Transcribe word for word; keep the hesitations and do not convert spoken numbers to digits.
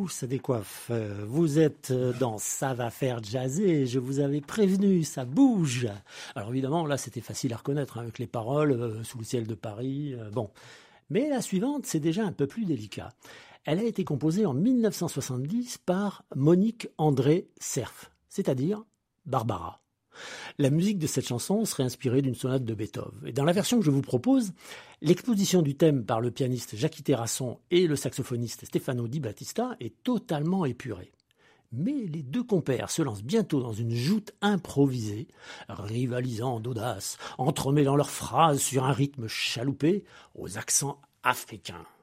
Ouh, ça décoiffe. Euh, Vous êtes dans Ça va faire jazzer. Je vous avais prévenu, ça bouge. Alors évidemment, là, c'était facile à reconnaître hein, avec les paroles euh, Sous le ciel de Paris. euh, bon, mais la suivante, c'est déjà un peu plus délicat. Elle a été composée en mille neuf cent soixante-dix par Monique André Cerf, c'est-à-dire Barbara. La musique de cette chanson serait inspirée d'une sonate de Beethoven. Et dans la version que je vous propose, l'exposition du thème par le pianiste Jackie Terrasson et le saxophoniste Stefano Di Battista est totalement épurée. Mais les deux compères se lancent bientôt dans une joute improvisée, rivalisant d'audace, entremêlant leurs phrases sur un rythme chaloupé aux accents africains.